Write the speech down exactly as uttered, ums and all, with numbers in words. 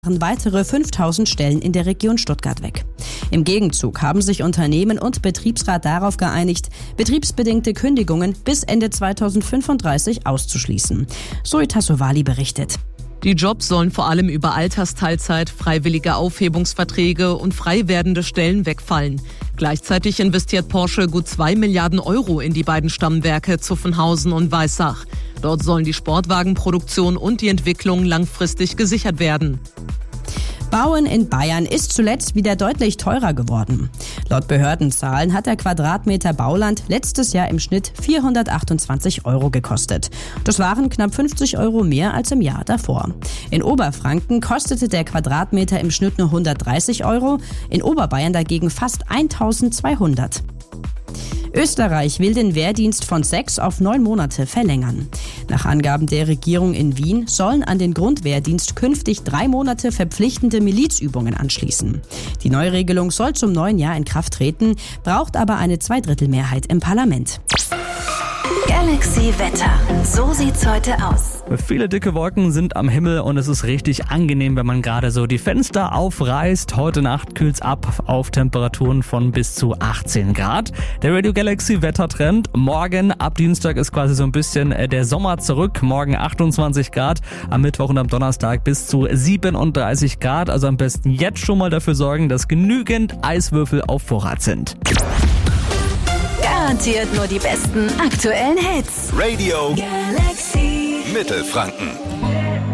weitere fünftausend Stellen in der Region Stuttgart weg. Im Gegenzug haben sich Unternehmen und Betriebsrat darauf geeinigt, betriebsbedingte Kündigungen bis Ende zweitausendfünfunddreißig auszuschließen. Zoe Tassovali berichtet. Die Jobs sollen vor allem über Altersteilzeit, freiwillige Aufhebungsverträge und frei werdende Stellen wegfallen. Gleichzeitig investiert Porsche gut zwei Milliarden Euro in die beiden Stammwerke Zuffenhausen und Weissach. Dort sollen die Sportwagenproduktion und die Entwicklung langfristig gesichert werden. Bauen in Bayern ist zuletzt wieder deutlich teurer geworden. Laut Behördenzahlen hat der Quadratmeter Bauland letztes Jahr im Schnitt vierhundertachtundzwanzig Euro gekostet. Das waren knapp fünfzig Euro mehr als im Jahr davor. In Oberfranken kostete der Quadratmeter im Schnitt nur hundertdreißig Euro, in Oberbayern dagegen fast eintausendzweihundert. Österreich will den Wehrdienst von sechs auf neun Monate verlängern. Nach Angaben der Regierung in Wien sollen an den Grundwehrdienst künftig drei Monate verpflichtende Milizübungen anschließen. Die Neuregelung soll zum neuen Jahr in Kraft treten, braucht aber eine Zweidrittelmehrheit im Parlament. Galaxy Wetter. So sieht's heute aus. Viele dicke Wolken sind am Himmel und es ist richtig angenehm, wenn man gerade so die Fenster aufreißt. Heute Nacht kühlt's ab auf Temperaturen von bis zu achtzehn Grad. Der Radio Galaxy Wettertrend. Morgen ab Dienstag ist quasi so ein bisschen der Sommer zurück. Morgen achtundzwanzig Grad, am Mittwoch und am Donnerstag bis zu siebenunddreißig Grad. Also am besten jetzt schon mal dafür sorgen, dass genügend Eiswürfel auf Vorrat sind. Garantiert nur die besten aktuellen Hits. Radio Galaxy Mittelfranken.